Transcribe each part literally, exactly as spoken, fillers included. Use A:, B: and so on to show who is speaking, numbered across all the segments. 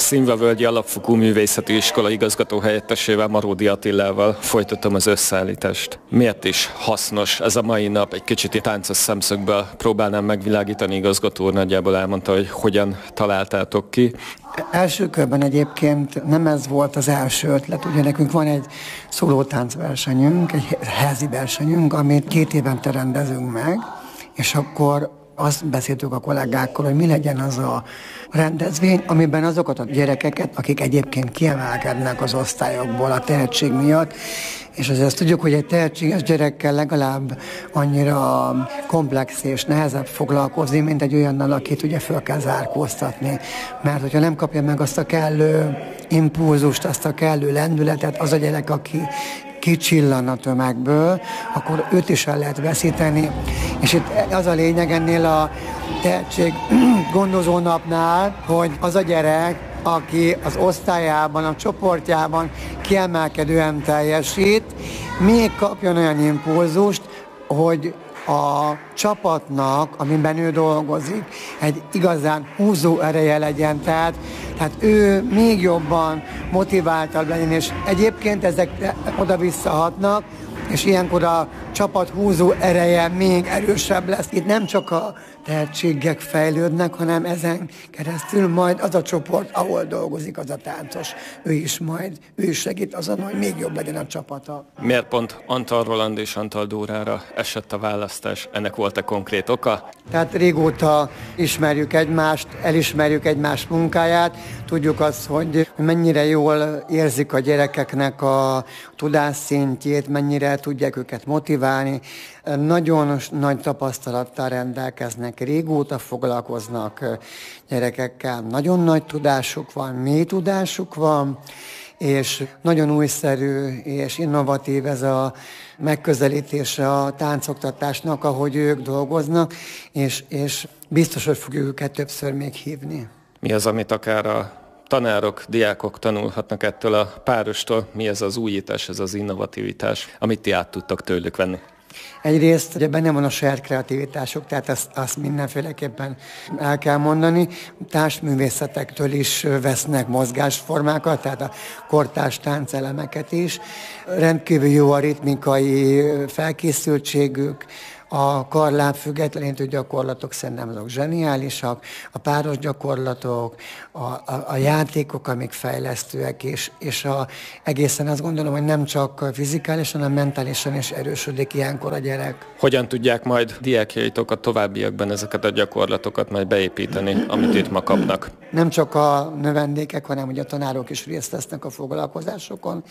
A: Szilvavölgyi Alapfokú Művészeti Iskola igazgatóhelyettesével, Maródi Attilával folytatom az összeállítást. Miért is hasznos ez a mai nap? Egy kicsit táncos szemszögből próbálnám megvilágítani. Igazgató úr nagyjából elmondta, hogy hogyan találtátok ki.
B: Első körben egyébként nem ez volt az első ötlet, ugye nekünk van egy szólótáncversenyünk, egy házi versenyünk, amit két évente rendezünk meg, és akkor azt beszéltük a kollégákkal, hogy mi legyen az a rendezvény, amiben azokat a gyerekeket, akik egyébként kiemelkednek az osztályokból a tehetség miatt, és azért azt tudjuk, hogy egy tehetséges gyerekkel legalább annyira komplex és nehezebb foglalkozni, mint egy olyannal, akit ugye föl kell zárkóztatni. Mert hogyha nem kapja meg azt a kellő impulzust, azt a kellő lendületet, az a gyerek, aki kicsillan a tömegből, akkor őt is el lehet veszíteni. És itt az a lényeg ennél a tehetség gondozó napnál, hogy az a gyerek, aki az osztályában, a csoportjában kiemelkedően teljesít, még kapjon olyan impulzust, hogy a csapatnak, amiben ő dolgozik, egy igazán húzó ereje legyen, tehát, tehát ő még jobban motiváltabb legyen, és egyébként ezek oda-vissza hatnak, és ilyenkor a csapat húzó ereje még erősebb lesz. Itt nem csak a tehetségek fejlődnek, hanem ezen keresztül majd az a csoport, ahol dolgozik az a táncos, ő is majd, ő is segít azon, hogy még jobb legyen a csapata.
A: Miért pont Antal Roland és Antal Dórára esett a választás? Ennek volt-e konkrét oka?
B: Tehát régóta ismerjük egymást, elismerjük egymás munkáját, tudjuk azt, hogy mennyire jól érzik a gyerekeknek a tudásszintjét, mennyire tudják őket motiválni. Nagyon nagy tapasztalattal rendelkeznek, régóta foglalkoznak gyerekekkel, nagyon nagy tudásuk van, mély tudásuk van, és nagyon újszerű és innovatív ez a megközelítése a táncoktatásnak, ahogy ők dolgoznak, és, és biztos, hogy fogjuk őket többször még hívni.
A: Mi az, amit akár a tanárok, diákok tanulhatnak ettől a párostól? Mi ez az újítás, ez az innovativitás, amit ti át tudtak tőlük venni?
B: Egyrészt ugye benne van a saját kreativitásuk, tehát azt, azt mindenféleképpen el kell mondani. Társművészetektől is vesznek mozgásformákat, tehát a kortárs táncelemeket is. Rendkívül jó a ritmikai felkészültségük, a karláb függetlenítő gyakorlatok szerintem azok zseniálisak, a páros gyakorlatok, a, a, a játékok, amik fejlesztőek, és, és a, egészen azt gondolom, hogy nem csak fizikálisan, hanem mentálisan is erősödik ilyenkor a gyerek.
A: Hogyan tudják majd diákjaitok a továbbiakban ezeket a gyakorlatokat majd beépíteni, amit itt ma kapnak?
B: Nem csak a növendékek, hanem ugye a tanárok is részt vesznek a foglalkozásokon,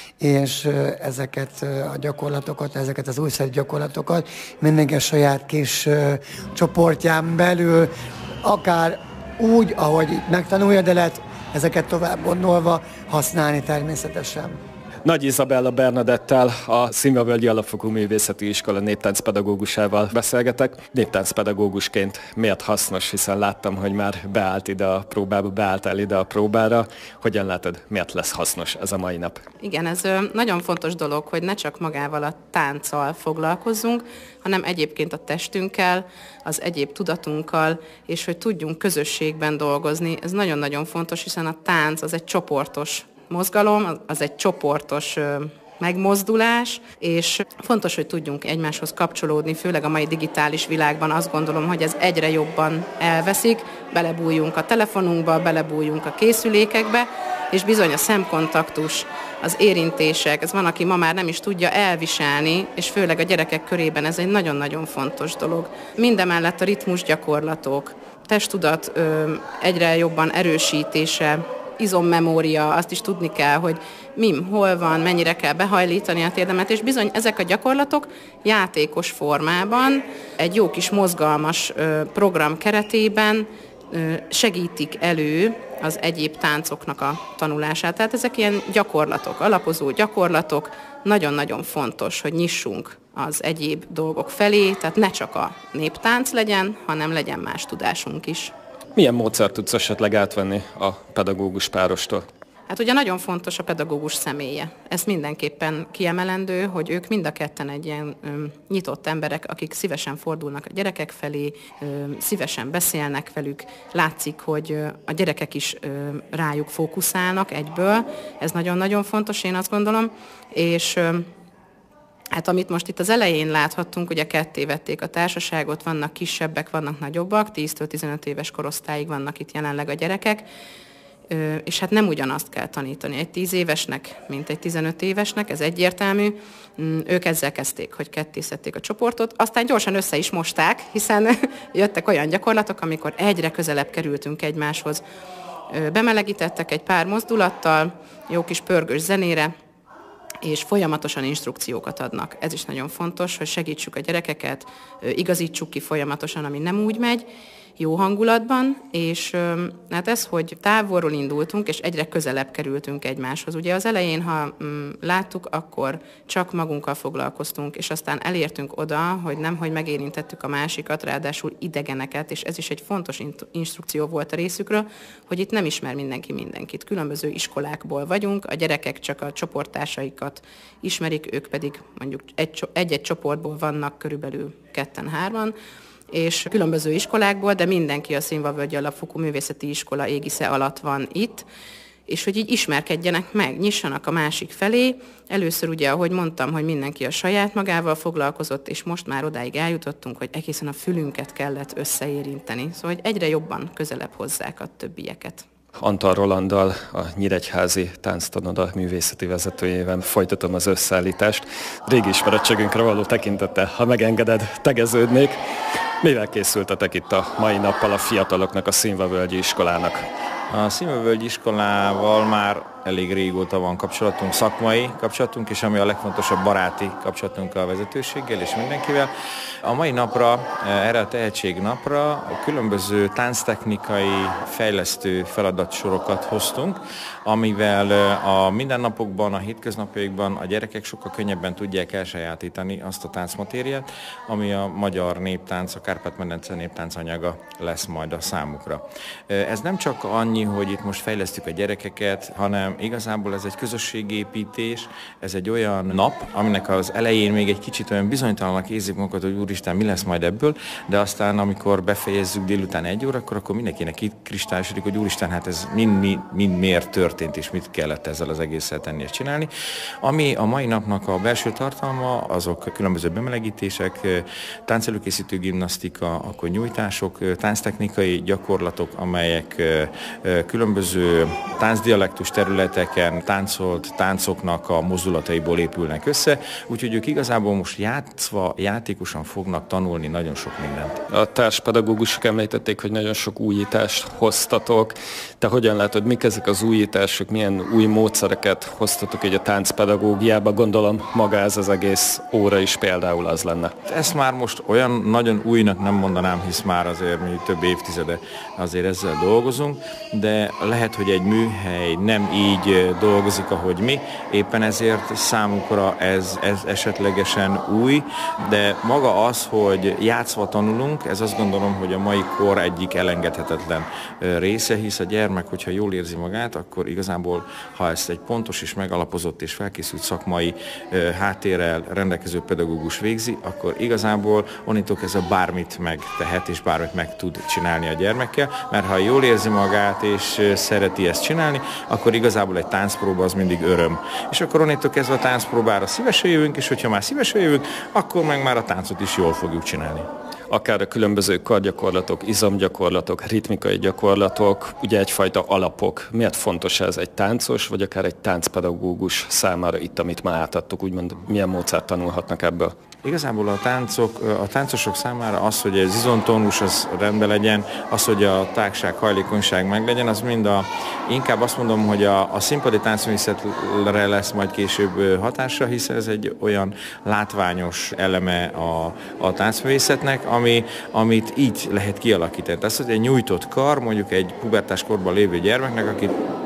B: és ezeket a gyakorlatokat, ezeket az újszerű gyakorlatokat mindenki a saját kis uh, csoportján belül, akár úgy, ahogy megtanulja, de lehet ezeket tovább gondolva használni természetesen.
A: Nagy Izabella Bernadettel, a Szilvavölgyi Alapfokú Művészeti Iskola néptáncpedagógusával beszélgetek. Néptáncpedagógusként miért hasznos, hiszen láttam, hogy már beállt ide a próbába, beálltál ide a próbára. Hogyan látod, miért lesz hasznos ez a mai nap?
C: Igen, ez nagyon fontos dolog, hogy ne csak magával a tánccal foglalkozzunk, hanem egyébként a testünkkel, az egyéb tudatunkkal, és hogy tudjunk közösségben dolgozni. Ez nagyon-nagyon fontos, hiszen a tánc az egy csoportos mozgalom, az egy csoportos megmozdulás, és fontos, hogy tudjunk egymáshoz kapcsolódni, főleg a mai digitális világban azt gondolom, hogy ez egyre jobban elveszik, belebújjunk a telefonunkba, belebújjunk a készülékekbe, és bizony a szemkontaktus, az érintések, ez van, aki ma már nem is tudja elviselni, és főleg a gyerekek körében ez egy nagyon-nagyon fontos dolog. Mindemellett a ritmusgyakorlatok, testtudat ö, egyre jobban erősítése, izommemória, azt is tudni kell, hogy mi, hol van, mennyire kell behajlítani a térdemet, és bizony ezek a gyakorlatok játékos formában, egy jó kis mozgalmas ö, program keretében ö, segítik elő az egyéb táncoknak a tanulását. Tehát ezek ilyen gyakorlatok, alapozó gyakorlatok, nagyon-nagyon fontos, hogy nyissunk az egyéb dolgok felé, tehát ne csak a néptánc legyen, hanem legyen más tudásunk is.
A: Milyen módszert tudsz esetleg átvenni a pedagógus párostól?
C: Hát ugye nagyon fontos a pedagógus személye. Ez mindenképpen kiemelendő, hogy ők mind a ketten egy ilyen ö, nyitott emberek, akik szívesen fordulnak a gyerekek felé, ö, szívesen beszélnek velük, látszik, hogy ö, a gyerekek is ö, rájuk fókuszálnak egyből. Ez nagyon-nagyon fontos, én azt gondolom. És ö, hát amit most itt az elején láthattunk, ugye ketté vették a társaságot, vannak kisebbek, vannak nagyobbak, tíztől tizenöt éves korosztályig vannak itt jelenleg a gyerekek, és hát nem ugyanazt kell tanítani egy tíz évesnek, mint egy tizenöt évesnek, ez egyértelmű. Ők ezzel kezdték, hogy kettészedték a csoportot, aztán gyorsan össze is mosták, hiszen jöttek olyan gyakorlatok, amikor egyre közelebb kerültünk egymáshoz. Bemelegítettek egy pár mozdulattal, jó kis pörgős zenére, és folyamatosan instrukciókat adnak. Ez is nagyon fontos, hogy segítsük a gyerekeket, igazítsuk ki folyamatosan, ami nem úgy megy, jó hangulatban, és hát ez, hogy távolról indultunk, és egyre közelebb kerültünk egymáshoz. Ugye az elején, ha mm, láttuk, akkor csak magunkkal foglalkoztunk, és aztán elértünk oda, hogy nem, hogy megérintettük a másikat, ráadásul idegeneket, és ez is egy fontos instrukció volt a részükről, hogy itt nem ismer mindenki mindenkit. Különböző iskolákból vagyunk, a gyerekek csak a csoporttársaikat ismerik, ők pedig mondjuk egy-egy csoportból vannak körülbelül ketten-hárman, és különböző iskolákból, de mindenki a Színvavölgyi Alapfokú Művészeti Iskola égisze alatt van itt, és hogy így ismerkedjenek meg, nyissanak a másik felé. Először ugye, ahogy mondtam, hogy mindenki a saját magával foglalkozott, és most már odáig eljutottunk, hogy egészen a fülünket kellett összeérinteni. Szóval, hogy egyre jobban közelebb hozzák a többieket.
A: Antal Rolanddal, a Nyíregyházi Tánctanoda művészeti vezetőjével folytatom az összeállítást. Régi ismerettségünkre való tekintettel, ha megengeded, tegeződnék. Mivel készültetek itt a mai nappal a fiataloknak, a Színvavölgyi iskolának?
D: A Színvavölgyi iskolával már elég régóta van kapcsolatunk, szakmai kapcsolatunk, és ami a legfontosabb, baráti kapcsolatunk a vezetőséggel és mindenkivel. A mai napra, erre a tehetségnapra különböző tánctechnikai fejlesztő feladatsorokat hoztunk, amivel a mindennapokban, a hétköznapjaikban a gyerekek sokkal könnyebben tudják elsajátítani azt a táncmatériát, ami a magyar néptánc, a Kárpát-medence néptánc anyaga lesz majd a számukra. Ez nem csak annyi, hogy itt most fejlesztjük a gyerekeket, hanem igazából ez egy közösségépítés, ez egy olyan nap, aminek az elején még egy kicsit olyan bizonytalannak érzik magukat, hogy úristen, mi lesz majd ebből, de aztán, amikor befejezzük délután egy órakor, akkor mindenkinek itt kristályosodik, hogy úristen, hát ez mind, mind, mind miért történt, és mit kellett ezzel az egésszel tenni és csinálni. Ami a mai napnak a belső tartalma, azok különböző bemelegítések, táncelőkészítő gimnasztika, akkor nyújtások, tánctechnikai gyakorlatok, amelyek különböző táncdialektus területeken táncolt táncoknak a mozdulataiból épülnek össze, úgyhogy ők igazából most játszva, játékosan fognak tanulni nagyon sok mindent.
A: A társpedagógusok említették, hogy nagyon sok újítást hoztatok. Te hogyan látod, mik ezek az újítások, milyen új módszereket hoztatok így a táncpedagógiába? Gondolom maga ez az egész óra is például az lenne.
D: Ezt már most olyan nagyon újnak nem mondanám, hisz már azért mi több évtizede azért ezzel dolgozunk, de lehet, hogy egy műhely nem így dolgozik, ahogy mi, éppen ezért számukra ez, ez esetlegesen új, de maga az, hogy játszva tanulunk, ez azt gondolom, hogy a mai kor egyik elengedhetetlen része, hisz a gyermek, hogyha jól érzi magát, akkor igazából, ha ezt egy pontos és megalapozott és felkészült szakmai háttérrel rendelkező pedagógus végzi, akkor igazából onnantól kezdve bármit megtehet és bármit meg tud csinálni a gyermekkel, mert ha jól érzi magát és szereti ezt csinálni, akkor igazából egy táncpróba az mindig öröm. És akkor onnantól kezdve a táncpróbára szívesen jövünk, és hogyha már szívesen jövünk, akkor meg már a táncot is jól fogjuk csinálni.
A: Akár a különböző kargyakorlatok, izomgyakorlatok, ritmikai gyakorlatok, ugye egyfajta alapok. Miért fontos ez egy táncos, vagy akár egy táncpedagógus számára itt, amit már átadtuk, úgymond milyen módszert tanulhatnak ebből?
D: Igazából a táncok, a táncosok számára az, hogy az izomtónus az rendben legyen, az, hogy a tágság, hajlékonyság meglegyen, az mind a, inkább azt mondom, hogy a, a színpadi táncművészetre lesz majd később hatása, hiszen ez egy olyan látványos eleme a, a táncművészetnek, ami, amit így lehet kialakítani. Tehát az, hogy egy nyújtott kar, mondjuk egy pubertás korban lévő gyermeknek, aki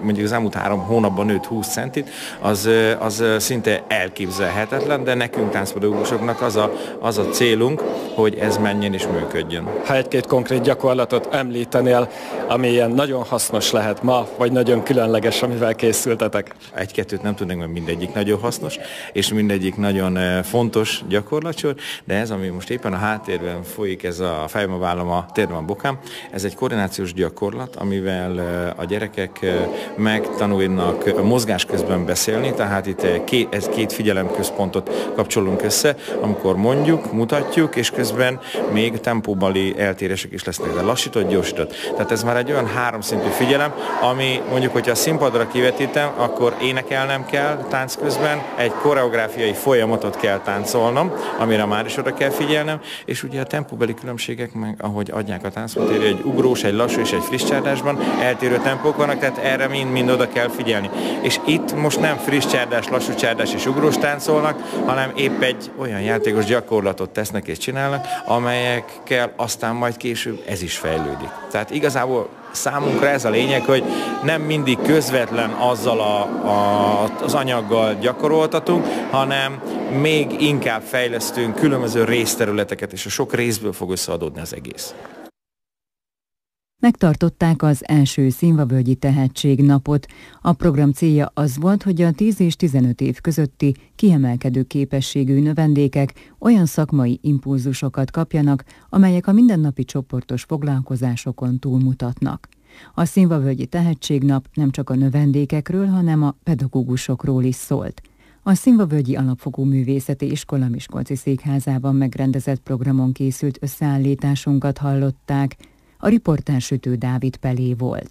D: mondjuk az elmúlt három hónapban nőtt húsz centit, az, az szinte elképzelhetetlen, de nekünk táncpedagógusoknak az a, az a célunk, hogy ez menjen és működjön.
A: Ha egy-két konkrét gyakorlatot említenél, ami ilyen nagyon hasznos lehet ma, vagy nagyon különleges, amivel készültetek?
D: Egy-kettőt nem tudnék, mert mindegyik nagyon hasznos, és mindegyik nagyon fontos gyakorlatsor, de ez, ami most éppen a háttérben folyik, ez a fejem a vállam, a térdem a bokám, ez egy koordinációs gyakorlat, amivel a gyerekek megtanulnak a mozgás közben beszélni, tehát itt két, ez két figyelemközpontot kapcsolunk össze, amikor mondjuk, mutatjuk, és közben még tempóbeli eltérések is lesznek, de lassított, gyorsított. Tehát ez már egy olyan háromszintű figyelem, ami mondjuk, hogyha a színpadra kivetítem, akkor énekelnem kell tánc közben, egy koreográfiai folyamatot kell táncolnom, amire már is oda kell figyelnem, és ugye a tempóbeli különbségek meg, ahogy adják a táncmatéria, egy ugrós, egy lassú és egy friss csárdásban eltérő tempók vannak, tehát erre mind-mind oda kell figyelni. És itt most nem friss csárdás, lassú csárdás és ugrós táncolnak, hanem épp egy olyan játékos gyakorlatot tesznek és csinálnak, amelyekkel aztán majd később ez is fejlődik. Tehát igazából számunkra ez a lényeg, hogy nem mindig közvetlen azzal a, a, az anyaggal gyakoroltatunk, hanem még inkább fejlesztünk különböző részterületeket, és a sok részből fog összeadódni az egész.
E: Megtartották az első Szilvavölgyi Tehetségnapot. A program célja az volt, hogy a tíz és tizenöt év közötti kiemelkedő képességű növendékek olyan szakmai impulzusokat kapjanak, amelyek a mindennapi csoportos foglalkozásokon túlmutatnak. A Szilvavölgyi Tehetségnap nem csak a növendékekről, hanem a pedagógusokról is szólt. A Szilvavölgyi Alapfokú Művészeti Iskola Miskolci székházában megrendezett programon készült összeállításunkat hallották. A riportár Sütő Dávid Pelé volt.